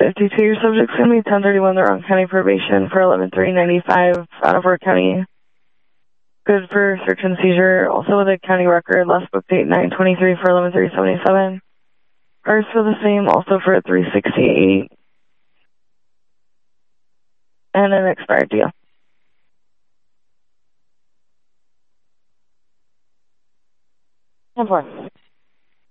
52, your subject's going to be 1031, the wrong county probation for 11-3-95 out of Worth County. Good for search and seizure, also with a county record, last book date 9/23 for 11-3-77. Cars for the same, also for 368. And an expired deal. 10-4.